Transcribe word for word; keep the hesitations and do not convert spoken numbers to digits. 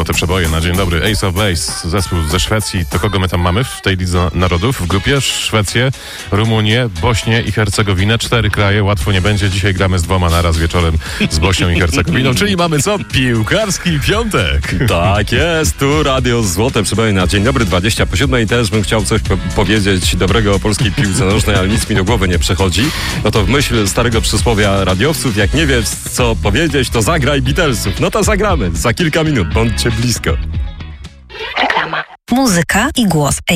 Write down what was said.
Złote przeboje na dzień dobry. Ace of Base, zespół ze Szwecji. To kogo my tam mamy w tej lidze narodów? W grupie Szwecję, Rumunię, Bośnię i Hercegowinę. Cztery kraje, łatwo nie będzie. Dzisiaj gramy z dwoma naraz wieczorem z Bośnią i Hercegowiną. Czyli mamy co? Piłkarski piątek. Tak jest, tu Radio Złote przeboje na dzień dobry, dwadzieścia po siódmej. Też bym chciał coś po- powiedzieć dobrego o polskiej piłce nożnej, ale nic mi do głowy nie przychodzi. No to w myśl starego przysłowia radiowców, jak nie wiesz co powiedzieć, to zagraj Beatlesów. No to zagramy za kilka minut, bądźcie blisko. Reklama. Muzyka i głos.